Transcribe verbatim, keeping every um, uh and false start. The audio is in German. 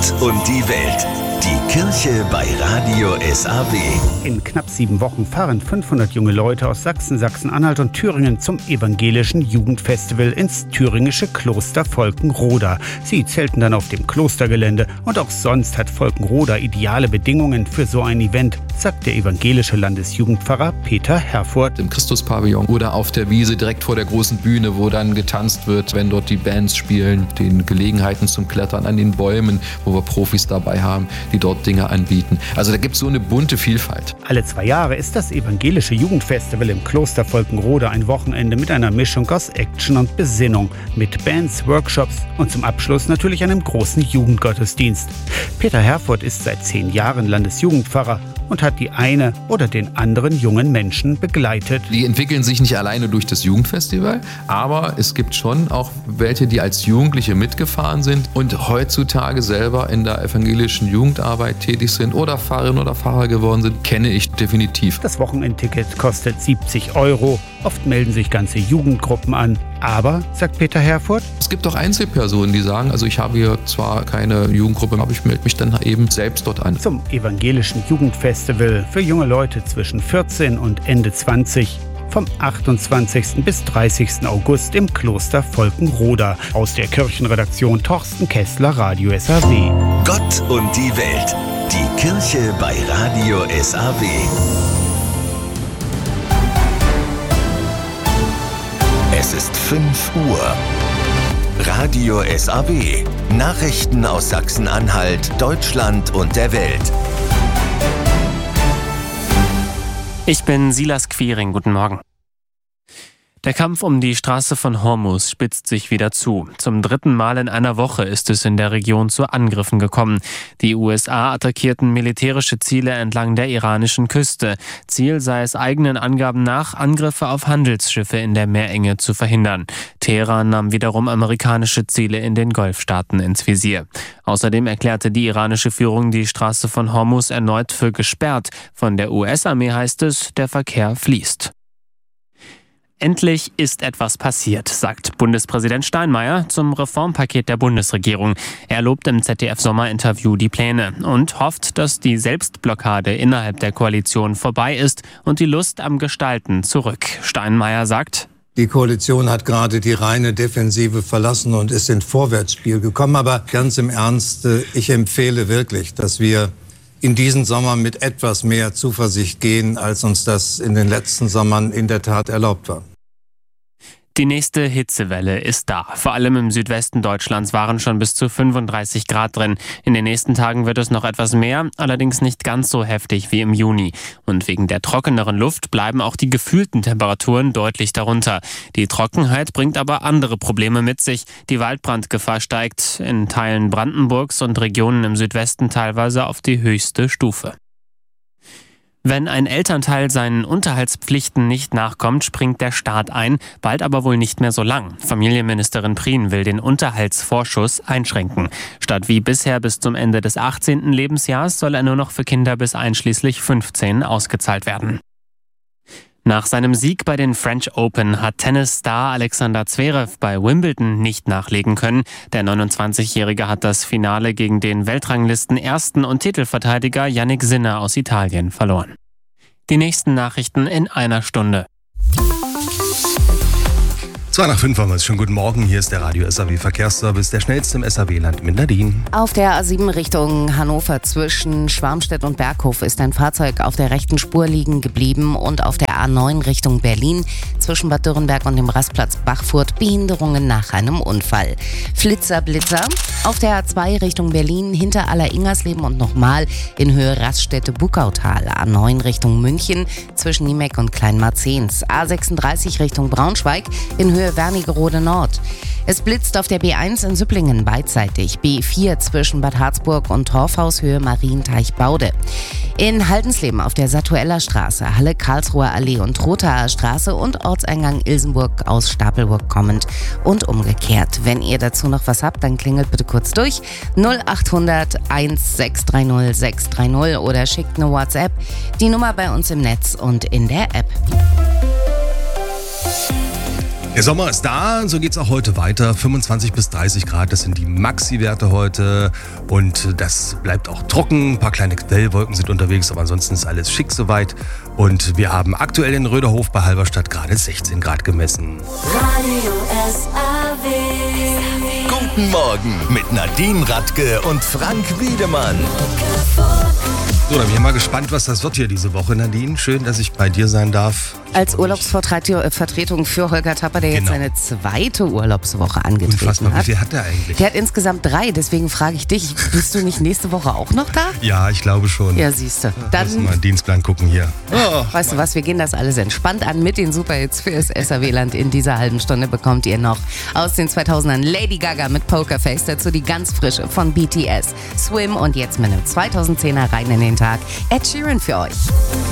Gott und die Welt. Die Kirche bei Radio S A W. In knapp sieben Wochen fahren fünfhundert junge Leute aus Sachsen, Sachsen-Anhalt und Thüringen zum evangelischen Jugendfestival ins thüringische Kloster Volkenroda. Sie zelten dann auf dem Klostergelände und auch sonst hat Volkenroda ideale Bedingungen für so ein Event, sagt der evangelische Landesjugendpfarrer Peter Herfurth. Im Christuspavillon oder auf der Wiese direkt vor der großen Bühne, wo dann getanzt wird, wenn dort die Bands spielen, den Gelegenheiten zum Klettern an den Bäumen, wo wir Profis dabei haben, die dort Dinge anbieten. Also da gibt es so eine bunte Vielfalt. Alle zwei Jahre ist das evangelische Jugendfestival im Kloster Volkenroda ein Wochenende mit einer Mischung aus Action und Besinnung, mit Bands, Workshops und zum Abschluss natürlich einem großen Jugendgottesdienst. Peter Herfurth ist seit zehn Jahren Landesjugendpfarrer und hat die eine oder den anderen jungen Menschen begleitet. Die entwickeln sich nicht alleine durch das Jugendfestival, aber es gibt schon auch welche, die als Jugendliche mitgefahren sind und heutzutage selber in der evangelischen Jugendarbeit tätig sind oder Pfarrerin oder Pfarrer geworden sind, kenne ich definitiv. Das Wochenendticket kostet siebzig Euro. Oft melden sich ganze Jugendgruppen an. Aber, sagt Peter Herfurth, es gibt auch Einzelpersonen, die sagen, also ich habe hier zwar keine Jugendgruppe, aber ich melde mich dann eben selbst dort an. Zum evangelischen Jugendfestival für junge Leute zwischen vierzehn und Ende zwanzig. Vom achtundzwanzigsten bis dreißigsten August im Kloster Volkenroda. Aus der Kirchenredaktion Torsten Kessler, Radio S A W. Gott und die Welt. Die Kirche bei Radio S A W. Es ist fünf Uhr. Radio S A W. Nachrichten aus Sachsen-Anhalt, Deutschland und der Welt. Ich bin Silas Quiring, guten Morgen. Der Kampf um die Straße von Hormuz spitzt sich wieder zu. Zum dritten Mal in einer Woche ist es in der Region zu Angriffen gekommen. Die U S A attackierten militärische Ziele entlang der iranischen Küste. Ziel sei es eigenen Angaben nach, Angriffe auf Handelsschiffe in der Meerenge zu verhindern. Teheran nahm wiederum amerikanische Ziele in den Golfstaaten ins Visier. Außerdem erklärte die iranische Führung die Straße von Hormuz erneut für gesperrt. Von der U S-Armee heißt es, der Verkehr fließt. Endlich ist etwas passiert, sagt Bundespräsident Steinmeier zum Reformpaket der Bundesregierung. Er lobt im Z D F-Sommerinterview die Pläne und hofft, dass die Selbstblockade innerhalb der Koalition vorbei ist und die Lust am Gestalten zurück. Steinmeier sagt: Die Koalition hat gerade die reine Defensive verlassen und ist ins Vorwärtsspiel gekommen. Aber ganz im Ernst, ich empfehle wirklich, dass wir in diesen Sommer mit etwas mehr Zuversicht gehen, als uns das in den letzten Sommern in der Tat erlaubt war. Die nächste Hitzewelle ist da. Vor allem im Südwesten Deutschlands waren schon bis zu fünfunddreißig Grad drin. In den nächsten Tagen wird es noch etwas mehr, allerdings nicht ganz so heftig wie im Juni. Und wegen der trockeneren Luft bleiben auch die gefühlten Temperaturen deutlich darunter. Die Trockenheit bringt aber andere Probleme mit sich. Die Waldbrandgefahr steigt in Teilen Brandenburgs und Regionen im Südwesten teilweise auf die höchste Stufe. Wenn ein Elternteil seinen Unterhaltspflichten nicht nachkommt, springt der Staat ein, bald aber wohl nicht mehr so lang. Familienministerin Prien will den Unterhaltsvorschuss einschränken. Statt wie bisher bis zum Ende des achtzehnten Lebensjahres soll er nur noch für Kinder bis einschließlich fünfzehn ausgezahlt werden. Nach seinem Sieg bei den French Open hat Tennisstar Alexander Zverev bei Wimbledon nicht nachlegen können. Der neunundzwanzigjährige hat das Finale gegen den Weltranglisten-Ersten und Titelverteidiger Jannik Sinner aus Italien verloren. Die nächsten Nachrichten in einer Stunde. zwei nach fünf haben wir es schon. Guten Morgen, hier ist der Radio S A W Verkehrsservice, der schnellste im S A W-Land mit Nadine. Auf der A sieben Richtung Hannover zwischen Schwarmstedt und Berghof ist ein Fahrzeug auf der rechten Spur liegen geblieben und auf der A neun Richtung Berlin zwischen Bad Dürrenberg und dem Rastplatz Bachfurt Behinderungen nach einem Unfall. Flitzer, Blitzer. Auf der A zwei Richtung Berlin hinter Aller-Ingersleben und nochmal in Höhe Raststätte-Buckautal. A neun Richtung München zwischen Niemeck und Kleinmarzens. A sechsunddreißig Richtung Braunschweig in Höhe Wernigerode Nord. Es blitzt auf der B eins in Süpplingen beidseitig, B vier zwischen Bad Harzburg und Torfhaus Höhe Marienteich-Baude. In Haldensleben auf der Satueller Straße, Halle Karlsruher Allee und Rothaar Straße und Ortseingang Ilsenburg aus Stapelburg kommend und umgekehrt. Wenn ihr dazu noch was habt, dann klingelt bitte kurz durch null achthundert eins sechs drei null sechs drei null oder schickt eine WhatsApp. Die Nummer bei uns im Netz und in der App. Der Sommer ist da, so geht es auch heute weiter. fünfundzwanzig bis dreißig Grad, das sind die Maxi-Werte heute. Und das bleibt auch trocken. Ein paar kleine Quellwolken sind unterwegs, aber ansonsten ist alles schick soweit. Und wir haben aktuell in Röderhof bei Halberstadt gerade sechzehn Grad gemessen. Radio S A W. Guten Morgen mit Nadine Radke und Frank Wiedemann. So, dann bin ich mal gespannt, was das wird hier diese Woche, Nadine. Schön, dass ich bei dir sein darf. Ich Als Urlaubsvertretung für Holger Tapper, der Genau. jetzt seine zweite Urlaubswoche angetreten Unfassbar, wie hat. viel hat der eigentlich? Der hat insgesamt drei, deswegen frage ich dich, bist du nicht nächste Woche auch noch da? Ja, ich glaube schon. Ja, siehst du. Lass Dann, mal einen Dienstplan gucken hier. Oh, weißt du was, wir gehen das alles entspannt an mit den Superhits für das S A W-Land. In dieser halben Stunde bekommt ihr noch aus den zweitausendern Lady Gaga mit Pokerface, dazu die ganz frische von B T S, Swim und jetzt mit einem zweitausendzehner rein in den Tag. Ed Sheeran für euch.